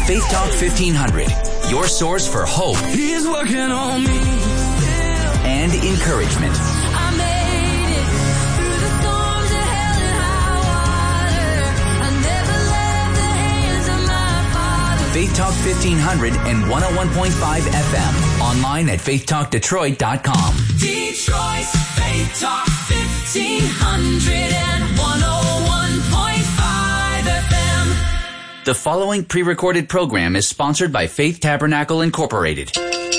Faith Talk 1500, your source for hope. He's working on me. And encouragement. I made it through the storms of hell and high water. I never left the hands of my Father. Faith Talk 1500 and 101.5 FM. Online at faithtalkdetroit.com. Detroit's Faith Talk 1500 and 101.5 FM. The following pre-recorded program is sponsored by Faith Tabernacle Incorporated.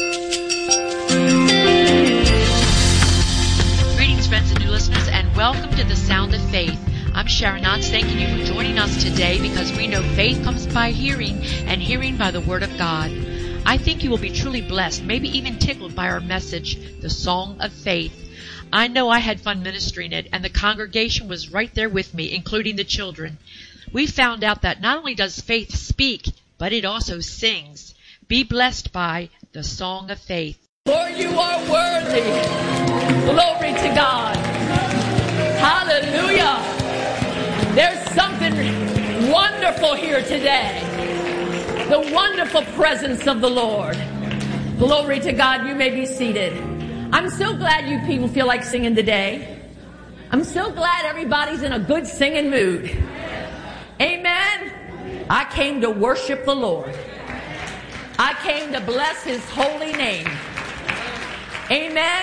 Greetings, friends and new listeners, and welcome to the Sound of Faith. I'm Sharon Knotts, thanking you for joining us today because we know faith comes by hearing and hearing by the Word of God. I think you will be truly blessed, maybe even tickled by our message, the Song of Faith. I know I had fun ministering it, and the congregation was right there with me, including the children. We found out that not only does faith speak, but it also sings. Be blessed by the Song of Faith. Lord, you are worthy. Glory to God. Hallelujah. There's something wonderful here today. The wonderful presence of the Lord. Glory to God. You may be seated. I'm so glad you people feel like singing today. I'm so glad everybody's in a good singing mood. Amen. I came to worship the Lord. I came to bless His holy name. Amen.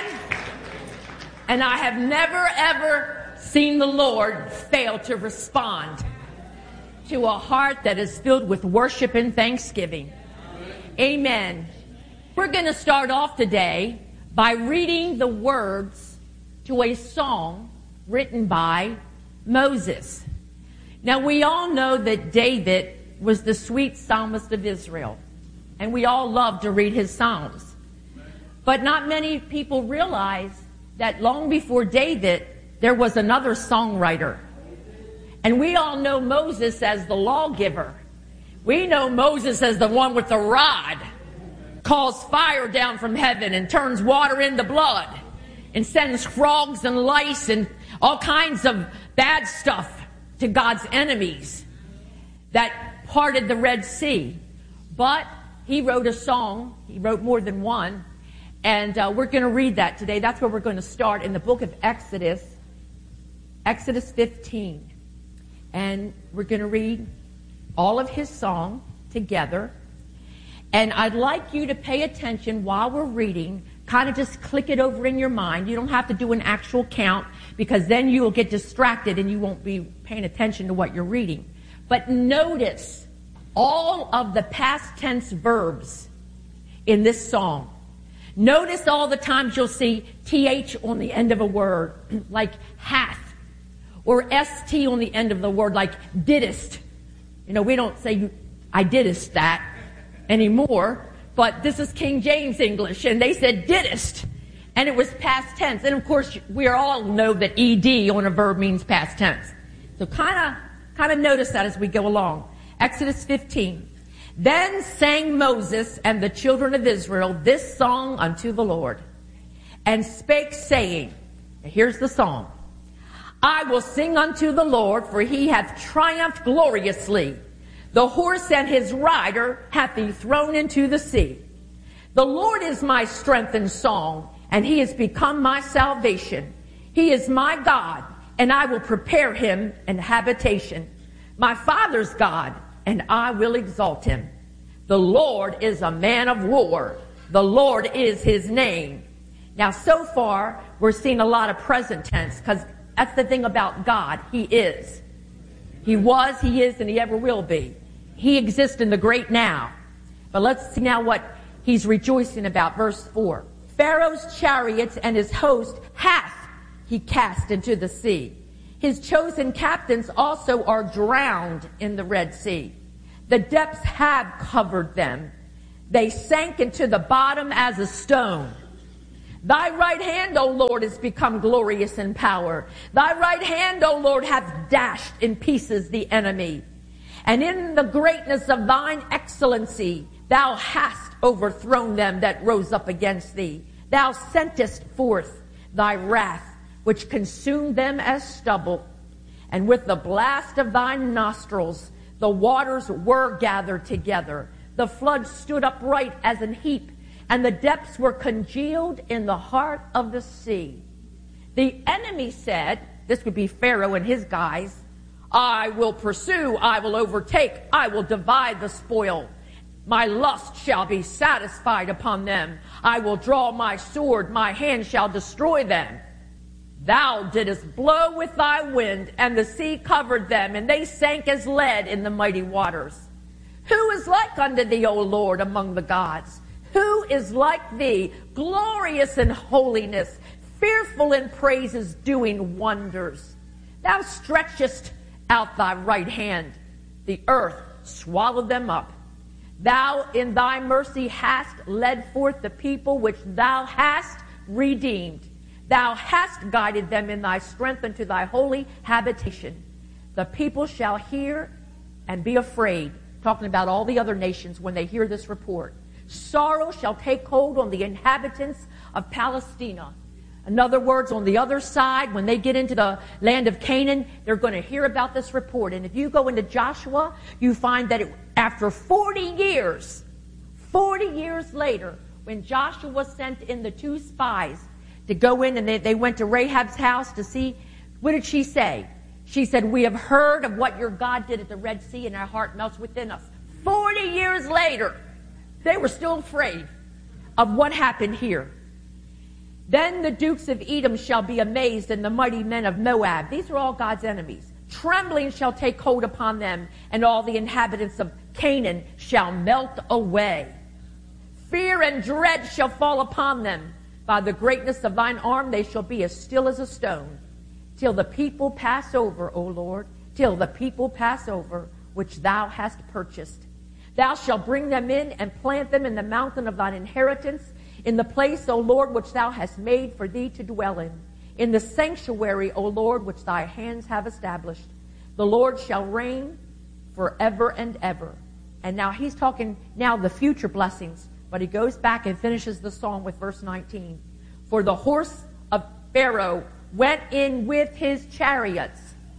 And I have never ever seen the Lord fail to respond to a heart that is filled with worship and thanksgiving. Amen. We're going to start off today by reading the words to a song written by Moses. Now, we all know that David was the sweet psalmist of Israel, and we all love to read his psalms. But not many people realize that long before David, there was another songwriter. And we all know Moses as the lawgiver. We know Moses as the one with the rod, calls fire down from heaven and turns water into blood and sends frogs and lice and all kinds of bad stuff to God's enemies that parted the Red Sea. But he wrote a song. He wrote more than one. And we're going to read that today. That's where we're going to start in the book of Exodus 15. And we're going to read all of his song together. And I'd like you to pay attention while we're reading. Kind of just click it over in your mind. You don't have to do an actual count because then you will get distracted and you won't be paying attention to what you're reading. But notice all of the past tense verbs in this song. Notice all the times you'll see TH on the end of a word, like hath, or ST on the end of the word, like didst. You know, we don't say I didst that anymore, but this is King James English, and they said didst, and it was past tense. And of course, we all know that ED on a verb means past tense. So kind of notice that as we go along. Exodus 15. Then sang Moses and the children of Israel this song unto the Lord, and spake, saying, here's the song. I will sing unto the Lord, for he hath triumphed gloriously. The horse and his rider hath he thrown into the sea. The Lord is my strength and song, and he has become my salvation. He is my God, and I will prepare him an habitation. My father's God, and I will exalt him. The Lord is a man of war. The Lord is his name. Now, so far, we're seeing a lot of present tense, because that's the thing about God. He is. He was, he is, and he ever will be. He exists in the great now. But let's see now what he's rejoicing about. Verse 4. Pharaoh's chariots and his host hath he cast into the sea. His chosen captains also are drowned in the Red Sea. The depths have covered them. They sank into the bottom as a stone. Thy right hand, O Lord, is become glorious in power. Thy right hand, O Lord, hath dashed in pieces the enemy. And in the greatness of thine excellency, thou hast overthrown them that rose up against thee. Thou sentest forth thy wrath, which consumed them as stubble. And with the blast of thy nostrils, the waters were gathered together. The flood stood upright as an heap, and the depths were congealed in the heart of the sea. The enemy said, this would be Pharaoh and his guys, I will pursue, I will overtake, I will divide the spoil. My lust shall be satisfied upon them. I will draw my sword, my hand shall destroy them. Thou didst blow with thy wind, and the sea covered them, and they sank as lead in the mighty waters. Who is like unto thee, O Lord, among the gods? Who is like thee, glorious in holiness, fearful in praises, doing wonders? Thou stretchest out thy right hand. The earth swallowed them up. Thou in thy mercy hast led forth the people which thou hast redeemed. Thou hast guided them in thy strength unto thy holy habitation. The people shall hear and be afraid. Talking about all the other nations when they hear this report. Sorrow shall take hold on the inhabitants of Palestina. In other words, on the other side, when they get into the land of Canaan, they're going to hear about this report. And if you go into Joshua, you find that after 40 years later, when Joshua sent in the 2 spies to go in, and they went to Rahab's house to see, what did she say? She said, we have heard of what your God did at the Red Sea, and our heart melts within us. 40 years later, they were still afraid of what happened here. Then the dukes of Edom shall be amazed, and the mighty men of Moab. These are all God's enemies. Trembling shall take hold upon them, and all the inhabitants of Canaan shall melt away. Fear and dread shall fall upon them. By the greatness of thine arm they shall be as still as a stone. Till the people pass over, O Lord, till the people pass over, which thou hast purchased. Thou shalt bring them in and plant them in the mountain of thine inheritance, in the place, O Lord, which thou hast made for thee to dwell in the sanctuary, O Lord, which thy hands have established. The Lord shall reign forever and ever. And now he's talking now the future blessings, but he goes back and finishes the song with verse 19. For the horse of Pharaoh went in with his chariots.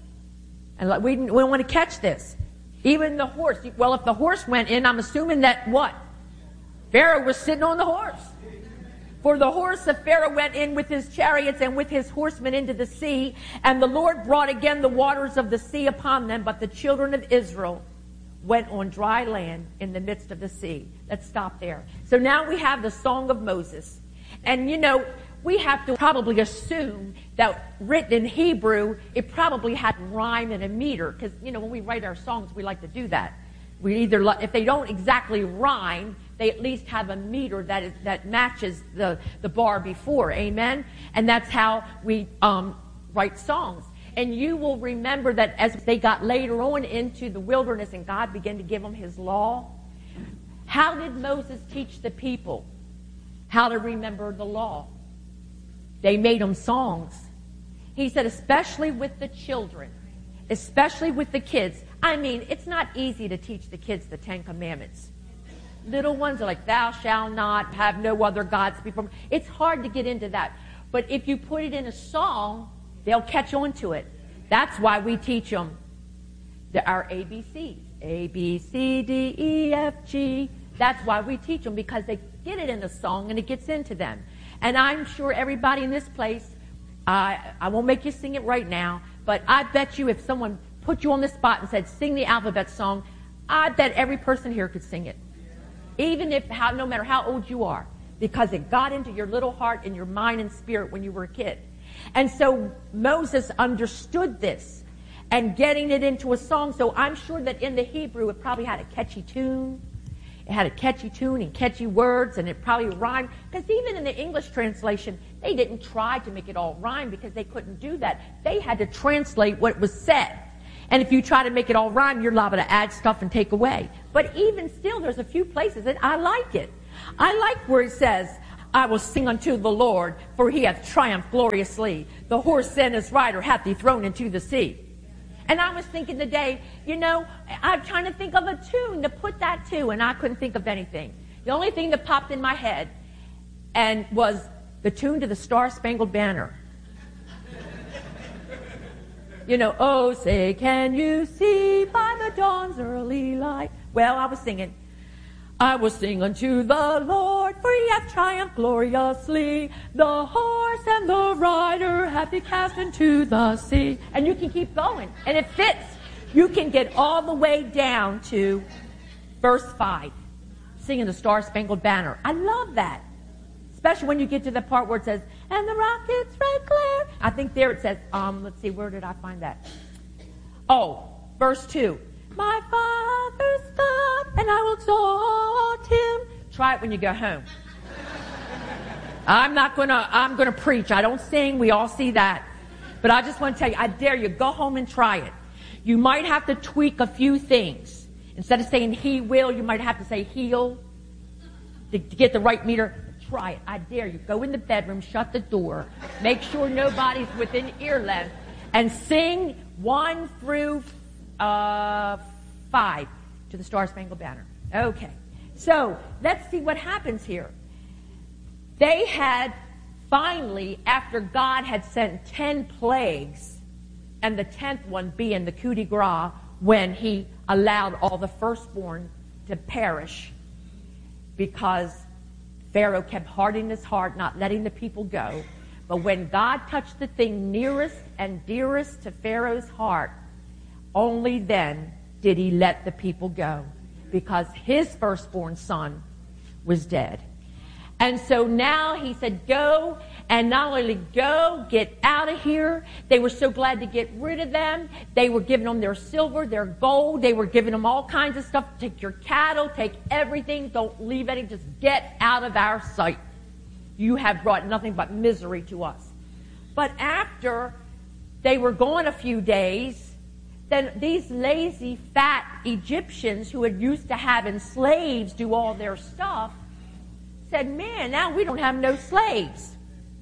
And we want to catch this. Even the horse. Well, if the horse went in, I'm assuming that what? Pharaoh was sitting on the horse. For the horse of Pharaoh went in with his chariots and with his horsemen into the sea, and the Lord brought again the waters of the sea upon them, but the children of Israel went on dry land in the midst of the sea. Let's stop there. So now we have the Song of Moses. And we have to probably assume that written in Hebrew, it probably had rhyme and a meter. Because, when we write our songs, we like to do that. We either, if they don't exactly rhyme, they at least have a meter that matches the bar before. Amen? And that's how we write songs. And you will remember that as they got later on into the wilderness and God began to give them his law, how did Moses teach the people how to remember the law? They made them songs. He said, especially with the children, especially with the kids. I mean, it's not easy to teach the kids the 10 Commandments. Little ones are like, thou shalt not have no other gods before me. It's hard to get into that. But if you put it in a song, they'll catch on to it. That's why we teach them our ABCs. A, B, C, D, E, F, G. That's why we teach them, because they get it in a song and it gets into them. And I'm sure everybody in this place, I won't make you sing it right now, but I bet you if someone put you on the spot and said, sing the alphabet song, I bet every person here could sing it. Even no matter how old you are, because it got into your little heart and your mind and spirit when you were a kid. And so Moses understood this and getting it into a song. So I'm sure that in the Hebrew it probably had a catchy tune. It had a catchy tune and catchy words, and it probably rhymed. Because even in the English translation, they didn't try to make it all rhyme because they couldn't do that. They had to translate what was said. And if you try to make it all rhyme, you're liable to add stuff and take away. But even still, there's a few places that I like it. I like where it says, I will sing unto the Lord, for he hath triumphed gloriously. The horse and his rider hath he thrown into the sea. And I was thinking today, I'm trying to think of a tune to put that to, and I couldn't think of anything. The only thing that popped in my head and was the tune to the Star Spangled Banner. Oh, say, can you see by the dawn's early light? Well, I was singing, I will sing unto the Lord, for he hath triumphed gloriously. The horse and the rider hath he cast into the sea. And you can keep going. And it fits. You can get all the way down to verse 5, singing the Star-Spangled Banner. I love that. Especially when you get to the part where it says, and the rockets red glare. I think there it says, let's see, where did I find that? Oh, verse 2. My Father's God, and I will exalt him. Try it when you go home. I'm gonna preach. I don't sing. We all see that. But I just want to tell you, I dare you, go home and try it. You might have to tweak a few things. Instead of saying he will, you might have to say he'll to get the right meter. Try it. I dare you. Go in the bedroom, shut the door, make sure nobody's within ear length, and sing 1 through 5 to the Star-Spangled Banner. Okay. So, let's see what happens here. They had finally, after God had sent 10 plagues, and the 10th one being the coup de grace, when he allowed all the firstborn to perish because Pharaoh kept hardening his heart, not letting the people go. But when God touched the thing nearest and dearest to Pharaoh's heart, only then did he let the people go, because his firstborn son was dead. And so now he said, go, and not only go, get out of here. They were so glad to get rid of them. They were giving them their silver, their gold. They were giving them all kinds of stuff. Take your cattle, take everything. Don't leave any. Just get out of our sight. You have brought nothing but misery to us. But after they were gone a few days, then these lazy, fat Egyptians who had used to having slaves do all their stuff said, man, now we don't have no slaves.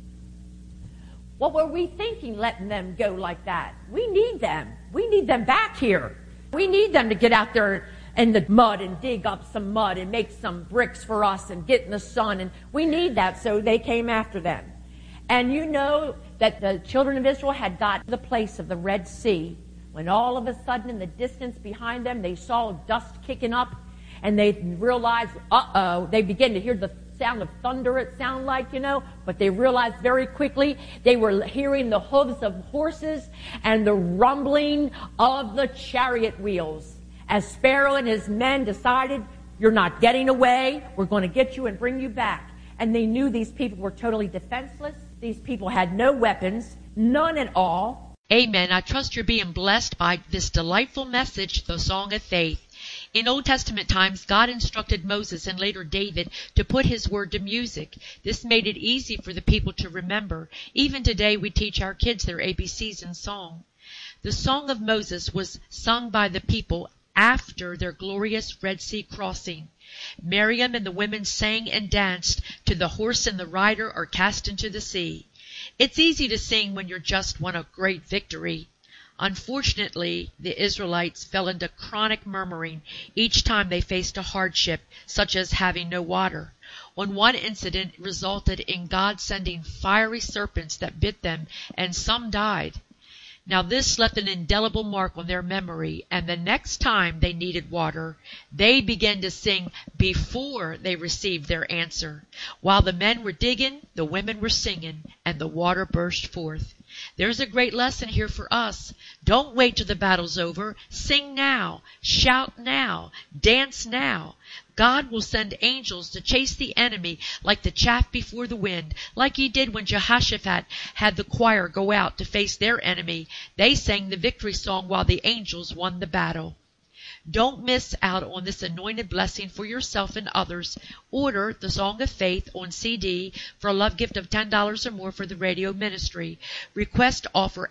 What were we thinking letting them go like that? We need them. We need them back here. We need them to get out there in the mud and dig up some mud and make some bricks for us and get in the sun. And we need that, so they came after them. And you know that the children of Israel had got to the place of the Red Sea when all of a sudden in the distance behind them they saw dust kicking up, and they realized, they began to hear the sound of thunder, it sounded like, but they realized very quickly they were hearing the hooves of horses and the rumbling of the chariot wheels. As Pharaoh and his men decided, you're not getting away, we're going to get you and bring you back. And they knew these people were totally defenseless. These people had no weapons, none at all. Amen. I trust you're being blessed by this delightful message, the Song of Faith. In Old Testament times, God instructed Moses and later David to put his word to music. This made it easy for the people to remember. Even today, we teach our kids their ABCs in song. The Song of Moses was sung by the people after their glorious Red Sea crossing. Miriam and the women sang and danced to The Horse and the Rider Are Cast into the Sea. It's easy to sing when you're just won a great victory. Unfortunately, the Israelites fell into chronic murmuring each time they faced a hardship, such as having no water. On one incident resulted in God sending fiery serpents that bit them, and some died. Now this left an indelible mark on their memory, and the next time they needed water, they began to sing before they received their answer. While the men were digging, the women were singing, and the water burst forth. There's a great lesson here for us. Don't wait till the battle's over. Sing now, shout now, dance now. God will send angels to chase the enemy like the chaff before the wind, like he did when Jehoshaphat had the choir go out to face their enemy. They sang the victory song while the angels won the battle. Don't miss out on this anointed blessing for yourself and others. Order the Song of Faith on CD for a love gift of $10 or more for the radio ministry. Request offer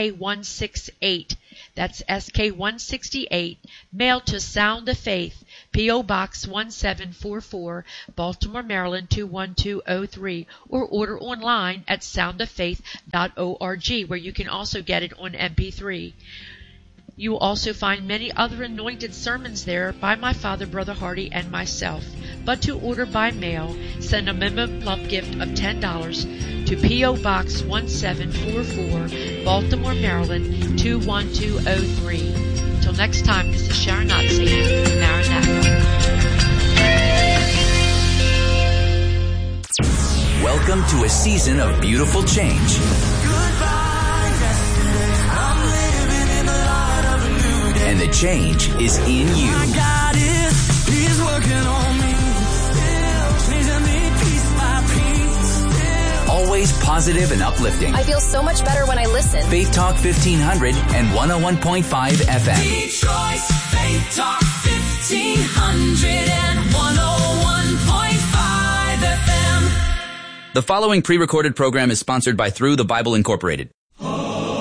SK168. That's SK168. Mail to Sound of Faith, P.O. Box 1744, Baltimore, Maryland 21203. Or order online at soundoffaith.org, where you can also get it on MP3. You will also find many other anointed sermons there by my father, Brother Hardy, and myself. But to order by mail, send a minimum love gift of $10 to P.O. Box 1744, Baltimore, Maryland 21203. Until next time, this is Sharon Knott saying, Maranatha. into a season of beautiful change. And the change is in you. He's working on me, changing me piece by piece. Always positive and uplifting. I feel so much better when I listen. Faith Talk 1500 and 101.5 FM. Detroit's Faith Talk 1500 and 101.5 FM. The following pre-recorded program is sponsored by Through the Bible Incorporated.